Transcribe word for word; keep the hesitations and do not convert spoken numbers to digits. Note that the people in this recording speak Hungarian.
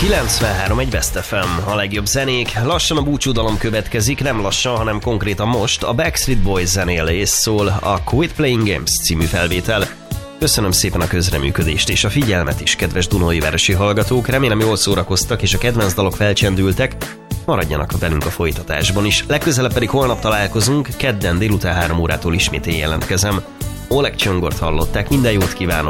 kilencvenhárom egy Best ef em, a legjobb zenék. Lassan a búcsúdalom következik, nem lassan, hanem konkrétan most. A Backstreet Boys zenél és szól a Quit Playing Games című felvétel. Köszönöm szépen a közreműködést és a figyelmet is, kedves Dunói-városi hallgatók. Remélem jól szórakoztak és a kedvenc dalok felcsendültek. Maradjanak velünk a folytatásban is. Legközelebb pedig holnap találkozunk, kedden délután három órától ismét én jelentkezem. Oleg Csongort hallották, minden jót kívánok,